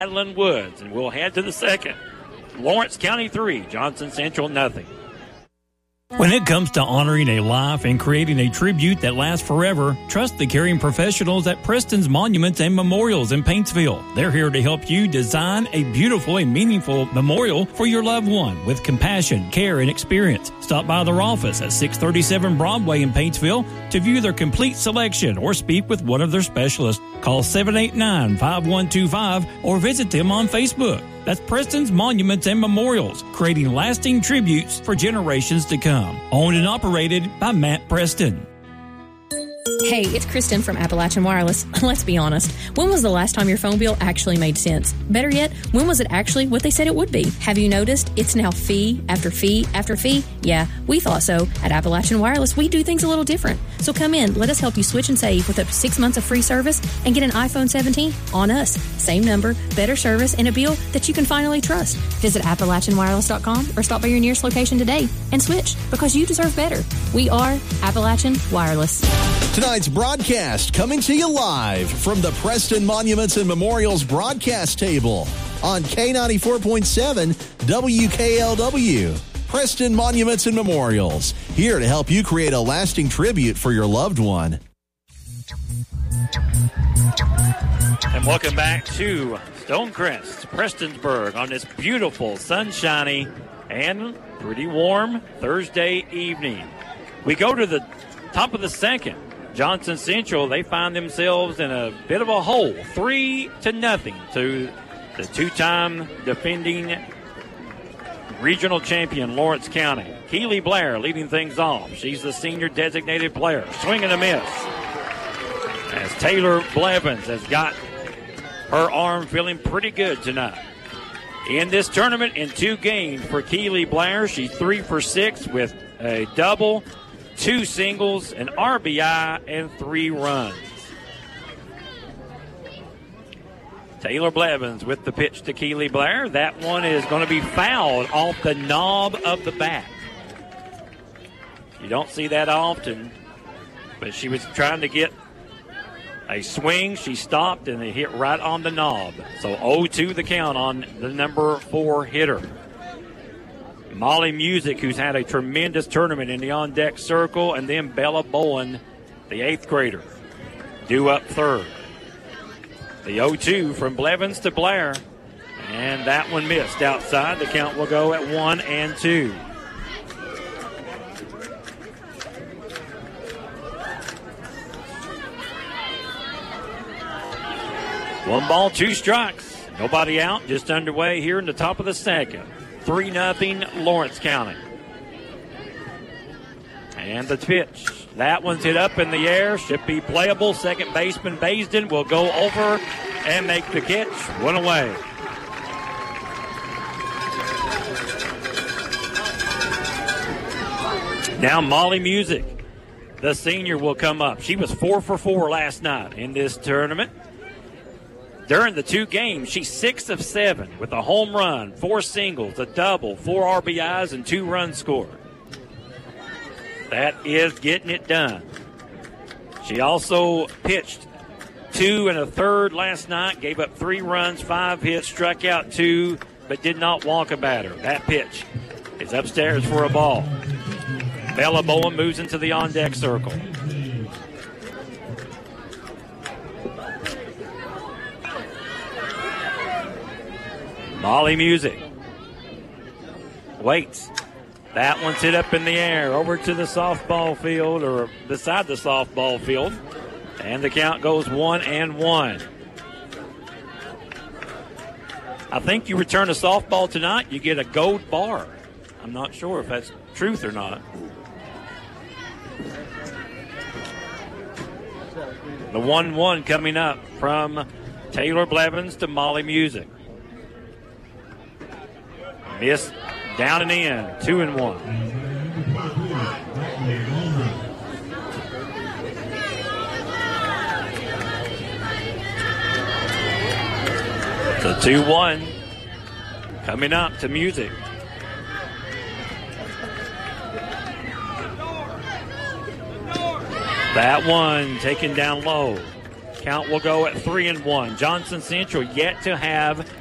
Madeline Woods, and we'll head to the second. Lawrence County 3, Johnson Central nothing. When it comes to honoring a life and creating a tribute that lasts forever, trust the caring professionals at Preston's Monuments and Memorials in Paintsville. They're here to help you design a beautiful and meaningful memorial for your loved one with compassion, care, and experience. Stop by their office at 637 Broadway in Paintsville to view their complete selection or speak with one of their specialists. Call 789-5125 or visit them on Facebook. That's Preston's Monuments and Memorials, creating lasting tributes for generations to come. Owned and operated by Matt Preston. Hey, it's Kristen from Appalachian Wireless. Let's be honest. When was the last time your phone bill actually made sense? Better yet, when was it actually what they said it would be? Have you noticed it's now fee after fee after fee? Yeah, we thought so. At Appalachian Wireless, we do things a little different. So come in, let us help you switch and save with up to 6 months of free service and get an iPhone 17 on us. Same number, better service, and a bill that you can finally trust. Visit AppalachianWireless.com or stop by your nearest location today and switch because you deserve better. We are Appalachian Wireless. Tonight's broadcast coming to you live from the Preston Monuments and Memorials broadcast table on K94.7 WKLW. Preston Monuments and Memorials, here to help you create a lasting tribute for your loved one. And welcome back to Stonecrest, Prestonsburg, on this beautiful, sunshiny, and pretty warm Thursday evening. We go to the top of the second. Johnson Central, they find themselves in a bit of a hole, 3-0 to the two-time defending regional champion, Lawrence County. Keely Blair leading things off. She's the senior designated player. Swing and a miss. As Taylor Blevins has got her arm feeling pretty good tonight. In this tournament, in 2 games for Keely Blair, she's 3 for 6 with a double, 2 singles, an RBI, and 3 runs. Taylor Blevins with the pitch to Keely Blair. That one is going to be fouled off the knob of the bat. You don't see that often, but she was trying to get a swing. She stopped, and it hit right on the knob. So 0-2 the count on the number 4 hitter. Molly Music, who's had a tremendous tournament in the on-deck circle, and then Bella Bowen, the 8th grader, due up third. The 0-2 from Blevins to Blair, and that one missed outside. The count will go at 1-2. One ball, 2 strikes. Nobody out, just underway here in the top of the second. 3-0 Lawrence County. And the pitch. That one's hit up in the air. Should be playable. Second baseman Baisden will go over and make the catch. 1 away. Now Molly Music, the senior, will come up. She was 4 for 4 last night in this tournament. During the 2 games, she's 6 of 7 with a home run, 4 singles, a double, 4 RBIs, and 2 runs scored. That is getting it done. She also pitched 2 1/3 last night, gave up 3 runs, 5 hits, struck out 2, but did not walk a batter. That pitch is upstairs for a ball. Bella Bowen moves into the on-deck circle. Molly Music waits. That one's hit up in the air over to the softball field, or beside the softball field. And the count goes 1-1. I think you return a softball tonight, you get a gold bar. I'm not sure if that's truth or not. The 1-1 coming up from Taylor Blevins to Molly Music. Miss down and in, 2-1. The 2-1 coming up to Music. That one taken down low. Count will go at 3-1. Johnson Central yet to have